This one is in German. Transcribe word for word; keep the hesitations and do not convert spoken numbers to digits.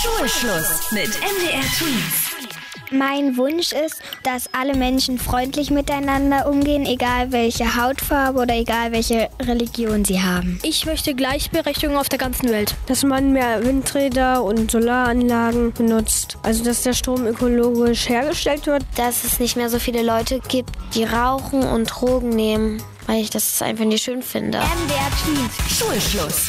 Schulschluss mit M D R Tweens. Mein Wunsch ist, dass alle Menschen freundlich miteinander umgehen, egal welche Hautfarbe oder egal welche Religion sie haben. Ich möchte Gleichberechtigung auf der ganzen Welt. Dass man mehr Windräder und Solaranlagen benutzt. Also dass der Strom ökologisch hergestellt wird. Dass es nicht mehr so viele Leute gibt, die rauchen und Drogen nehmen, weil ich das einfach nicht schön finde. M D R Tweens. Schulschluss.